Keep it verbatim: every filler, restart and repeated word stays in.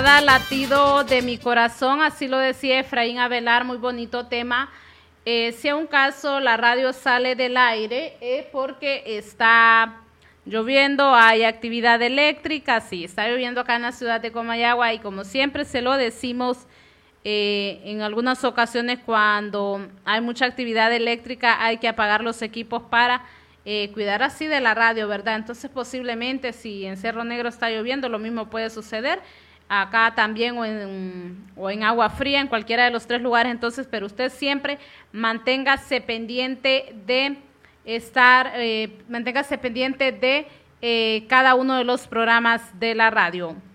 Latido de mi corazón, así lo decía Efraín Avelar, muy bonito tema. Eh, si a un caso la radio sale del aire es eh, porque está lloviendo, hay actividad eléctrica, sí, está lloviendo acá en la ciudad de Comayagua y como siempre se lo decimos eh, en algunas ocasiones cuando hay mucha actividad eléctrica hay que apagar los equipos para eh, cuidar así de la radio, ¿verdad? Entonces posiblemente si en Cerro Negro está lloviendo lo mismo puede suceder acá también o en, o en Agua Fría, en cualquiera de los tres lugares, entonces, pero usted siempre manténgase pendiente de estar, eh, manténgase pendiente de eh, cada uno de los programas de la radio.